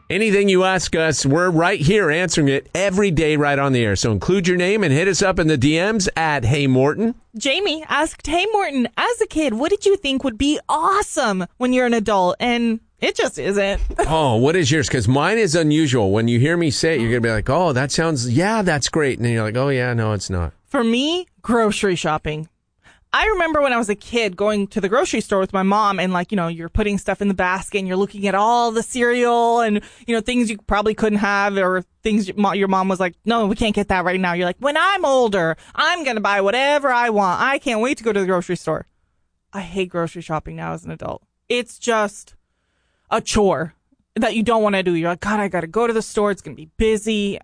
Anything you ask us, we're right here answering it every day right on the air. So include your name and hit us up in the DMs at Hey Morton. Jamie asked, hey, Morton, as a kid, what did you think would be awesome when you're an adult? And it just isn't. Oh, what is yours? Because mine is unusual. When you hear me say it, you're going to be like, oh, that sounds, yeah, that's great. And then you're like, oh, yeah, no, it's not. For me, grocery shopping. I remember when I was a kid going to the grocery store with my mom and you're putting stuff in the basket and you're looking at all the cereal and, things you probably couldn't have or things your mom was like, no, we can't get that right now. You're like, when I'm older, I'm going to buy whatever I want. I can't wait to go to the grocery store. I hate grocery shopping now as an adult. It's just a chore that you don't want to do. You're like, God, I got to go to the store. It's going to be busy.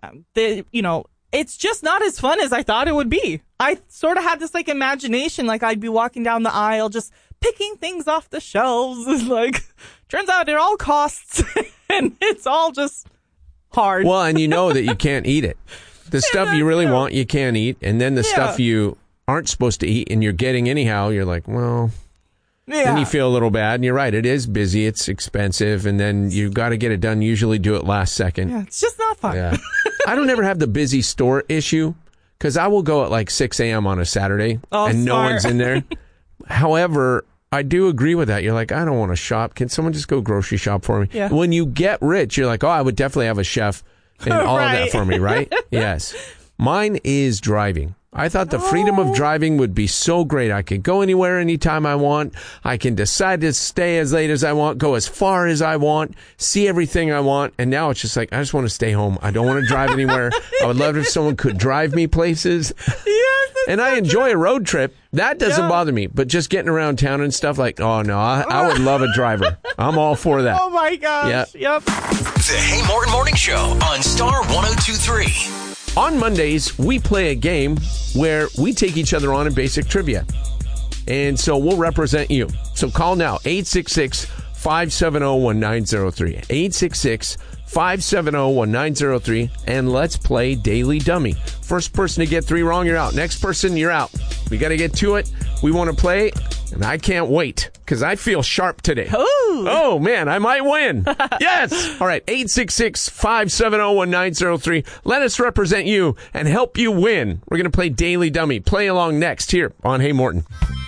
It's just not as fun as I thought it would be. I sort of had this imagination, I'd be walking down the aisle just picking things off the shelves. Turns out it all costs and it's all just hard. Well, and you know that you can't eat it. The stuff you really want, you can't eat. And then the stuff you aren't supposed to eat and you're getting anyhow, you're like, well... Yeah. Then you feel a little bad, and you're right. It is busy. It's expensive, and then you got to get it done. Usually do it last second. Yeah, it's just not fun. Yeah. I don't ever have the busy store issue because I will go at 6 a.m. on a Saturday, and no one's in there. However, I do agree with that. You're like, I don't want to shop. Can someone just go grocery shop for me? Yeah. When you get rich, you're like, oh, I would definitely have a chef and all of that for me, right? Yes. Mine is driving. I thought the freedom of driving would be so great. I could go anywhere, anytime I want. I can decide to stay as late as I want, go as far as I want, see everything I want. And now it's just I just want to stay home. I don't want to drive anywhere. I would love if someone could drive me places. Yes, and I enjoy a road trip. That doesn't bother me. But just getting around town and stuff oh, no, I would love a driver. I'm all for that. Oh, my gosh. Yep. The Hey Morton Morning Show on Star 102.3. On Mondays, we play a game where we take each other on in basic trivia. And so we'll represent you. So call now, 866-570-1903. 866-570-1903. And let's play Daily Dummy. First person to get 3 wrong, you're out. Next person, you're out. We got to get to it. We want to play, and I can't wait because I feel sharp today. Ooh. Oh, man, I might win. Yes. All right, 866-570-1903. Let us represent you and help you win. We're going to play Daily Dummy. Play along next here on Hey Morton.